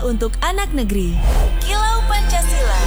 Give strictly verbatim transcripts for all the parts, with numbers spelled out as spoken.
untuk anak negeri. Kilau Pancasila.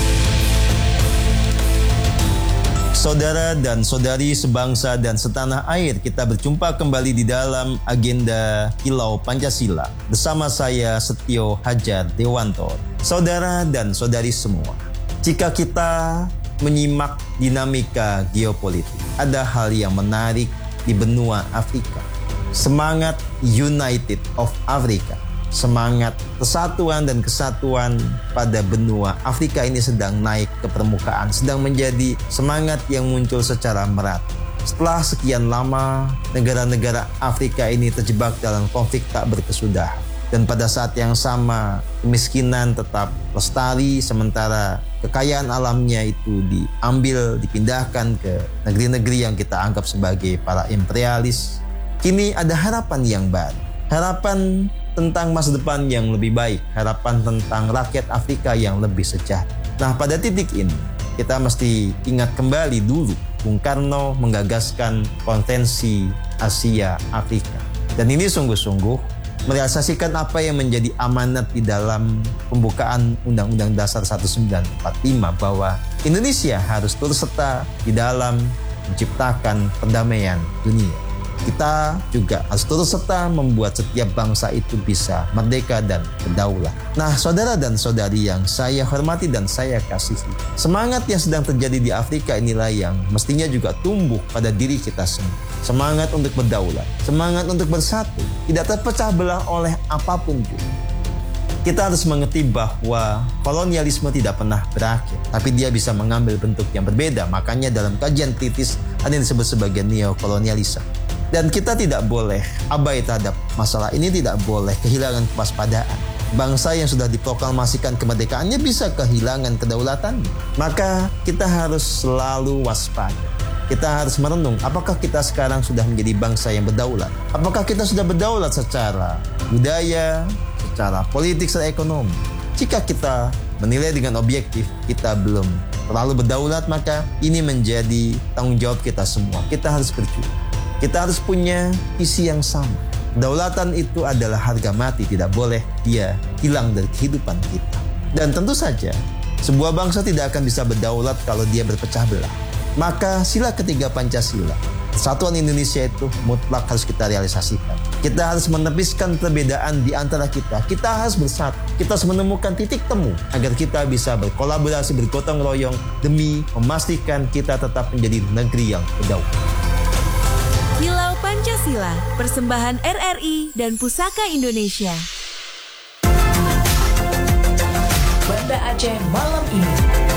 Saudara dan saudari sebangsa dan setanah air, kita berjumpa kembali di dalam agenda Kilau Pancasila bersama saya Setio Hadjar Dewanto. Saudara dan saudari semua, jika kita menyimak dinamika geopolitik, ada hal yang menarik di benua Afrika. Semangat United of Africa, semangat persatuan dan kesatuan pada benua Afrika ini sedang naik ke permukaan, sedang menjadi semangat yang muncul secara merata. Setelah sekian lama, negara-negara Afrika ini terjebak dalam konflik tak berkesudahan. Dan pada saat yang sama, kemiskinan tetap lestari, sementara kekayaan alamnya itu diambil, dipindahkan ke negeri-negeri yang kita anggap sebagai para imperialis. Kini ada harapan yang baru, harapan tentang masa depan yang lebih baik, harapan tentang rakyat Afrika yang lebih sejahtera. Nah, pada titik ini, kita mesti ingat kembali dulu Bung Karno menggagaskan Konvensi Asia Afrika. Dan ini sungguh-sungguh merealisasikan apa yang menjadi amanat di dalam pembukaan Undang-Undang Dasar seribu sembilan ratus empat puluh lima, bahwa Indonesia harus turut serta di dalam menciptakan perdamaian dunia. Kita juga harus turut serta membuat setiap bangsa itu bisa merdeka dan berdaulat. Nah, saudara dan saudari yang saya hormati dan saya kasihi, semangat yang sedang terjadi di Afrika inilah yang mestinya juga tumbuh pada diri kita semua. Semangat untuk berdaulat, semangat untuk bersatu, tidak terpecah belah oleh apapun juga. Kita harus mengerti bahwa kolonialisme tidak pernah berakhir, tapi dia bisa mengambil bentuk yang berbeda. Makanya dalam kajian kritis ada yang disebut sebagai neokolonialisme. Dan kita tidak boleh abai terhadap masalah ini, tidak boleh kehilangan kewaspadaan. Bangsa yang sudah diproklamasikan kemerdekaannya bisa kehilangan kedaulatannya. Maka kita harus selalu waspada. Kita harus merenung, apakah kita sekarang sudah menjadi bangsa yang berdaulat? Apakah kita sudah berdaulat secara budaya, secara politik, secara ekonomi? Jika kita menilai dengan objektif, kita belum terlalu berdaulat, maka ini menjadi tanggung jawab kita semua. Kita harus berjuang. Kita harus punya visi yang sama. Kedaulatan itu adalah harga mati, tidak boleh dia hilang dari kehidupan kita. Dan tentu saja, sebuah bangsa tidak akan bisa berdaulat kalau dia berpecah belah. Maka sila ketiga Pancasila, persatuan Indonesia itu mutlak harus kita realisasikan. Kita harus menepiskan perbedaan di antara kita. Kita harus bersatu. Kita harus menemukan titik temu agar kita bisa berkolaborasi, bergotong royong demi memastikan kita tetap menjadi negeri yang berdaulat. Kilau Pancasila, persembahan R R I dan Pusaka Indonesia. Banda Aceh malam ini.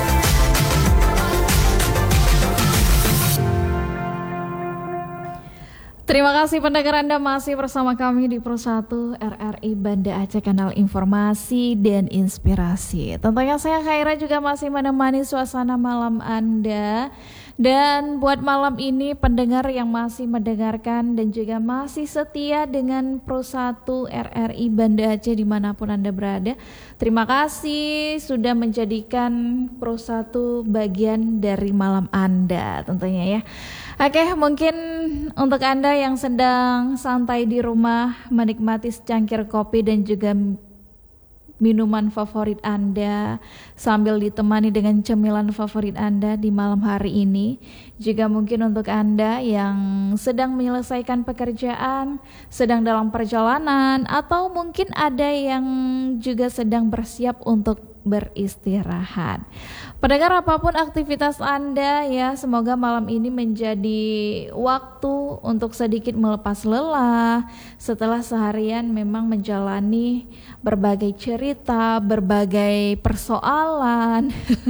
Terima kasih pendengar Anda masih bersama kami di Pro satu R R I Banda Aceh, kanal informasi dan inspirasi. Tentunya saya Khaira juga masih menemani suasana malam Anda. Dan buat malam ini pendengar yang masih mendengarkan dan juga masih setia dengan Pro satu R R I Banda Aceh dimanapun Anda berada, terima kasih sudah menjadikan Pro satu bagian dari malam Anda tentunya ya. Oke, mungkin untuk Anda yang sedang santai di rumah menikmati secangkir kopi dan juga minuman favorit Anda sambil ditemani dengan cemilan favorit Anda di malam hari ini. Juga mungkin untuk Anda yang sedang menyelesaikan pekerjaan, sedang dalam perjalanan, atau mungkin ada yang juga sedang bersiap untuk beristirahat. Pendengar, apapun aktivitas Anda ya, semoga malam ini menjadi waktu untuk sedikit melepas lelah setelah seharian memang menjalani berbagai cerita, berbagai persoalan.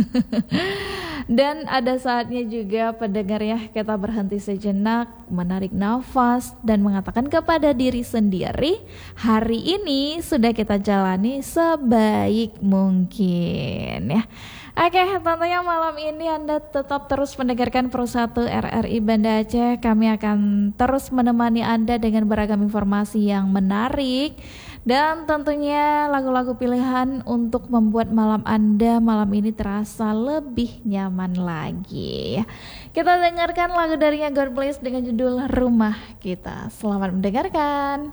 Dan ada saatnya juga pendengar ya, kita berhenti sejenak, menarik nafas dan mengatakan kepada diri sendiri, hari ini sudah kita jalani sebaik mungkin ya. Oke, tentunya malam ini Anda tetap terus mendengarkan Pro satu R R I Banda Aceh. Kami akan terus menemani Anda dengan beragam informasi yang menarik dan tentunya lagu-lagu pilihan untuk membuat malam Anda malam ini terasa lebih nyaman lagi. Kita dengarkan lagu darinya God Bless dengan judul Rumah Kita. Selamat mendengarkan.